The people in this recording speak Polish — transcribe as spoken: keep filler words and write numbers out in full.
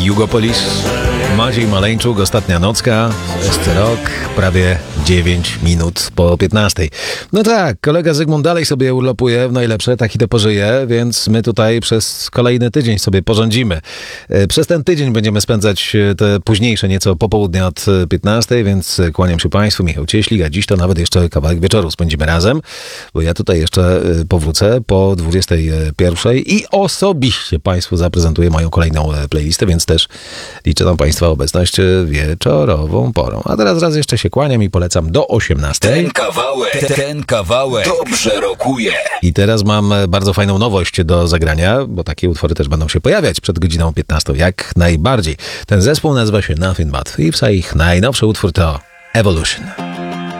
Jugopolis, Maciej Maleńczuk, Ostatnia nocka, jest rok, prawie dziewięć minut po piętnastej. No tak, kolega Zygmunt dalej sobie urlopuje w najlepsze, taki to pożyje, więc my tutaj przez kolejny tydzień sobie porządzimy. Przez ten tydzień będziemy spędzać te późniejsze nieco popołudnie od piętnastej, więc kłaniam się Państwu, Michał Cieślik, a dziś to nawet jeszcze kawałek wieczoru spędzimy razem, bo ja tutaj jeszcze powrócę po dwudziestej pierwszej i osobiście Państwu zaprezentuję moją kolejną playlistę, więc też liczę na Państwa obecność wieczorową porą. A teraz raz jeszcze się kłaniam i polecam do osiemnastej. Ten kawałek, ten kawałek dobrze rokuje. I teraz mam bardzo fajną nowość do zagrania, bo takie utwory też będą się pojawiać przed godziną piętnastą, jak najbardziej. Ten zespół nazywa się Nothing But Thieves, a ich najnowszy utwór to Evolution.